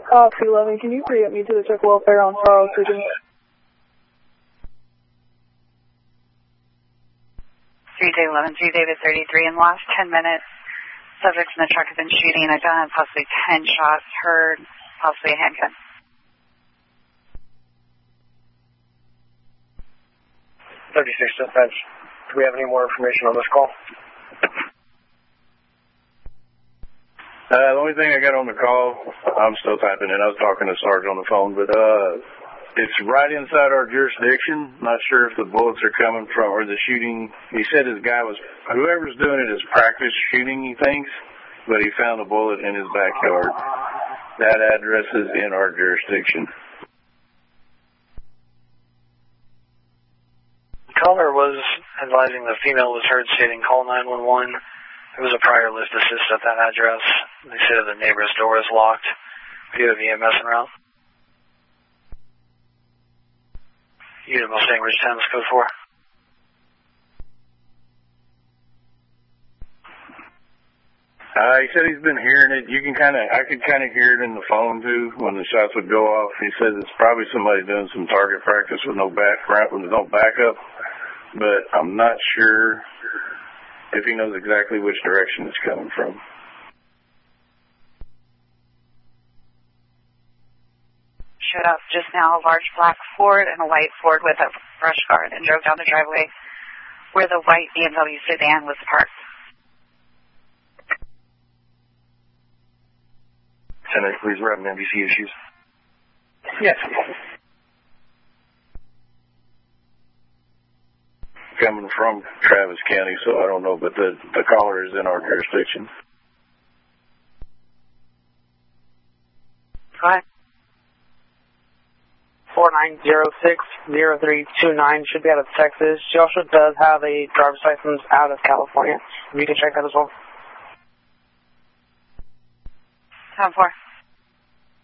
211, can you pre-up me to the check welfare on Charles Higgins? 3J11, 3 David 33. In the last 10 minutes, subjects in the truck have been shooting. I've done possibly 10 shots, heard possibly a handgun. 36 dispatch. Do we have any more information on this call? The only thing I got on the call, I'm still typing in. I was talking to Sarge on the phone, but it's right inside our jurisdiction. Not sure if the bullets are coming from, or the shooting. He said whoever's doing it is practice shooting, he thinks, but he found a bullet in his backyard. That address is in our jurisdiction. Caller was advising the female was heard stating call 911. There was a prior list assist at that address. They said the neighbor's door is locked. We do have EMS en route. Unit Mustang Ridge 10, code 4. He said he's been hearing it. I could kind of hear it in the phone too when the shots would go off. He said it's probably somebody doing some target practice with no backup, but I'm not sure if he knows exactly which direction it's coming from. Showed up just now a large black Ford and a white Ford with a brush guard and drove down the driveway where the white BMW sedan was parked. 10-8, please, we're having NBC issues. Yes. Coming from Travis County, so I don't know, but the caller is in our jurisdiction. Go ahead. 4906-0329 should be out of Texas. She also does have a driver's license out of California. If you can check that as well. 10-4.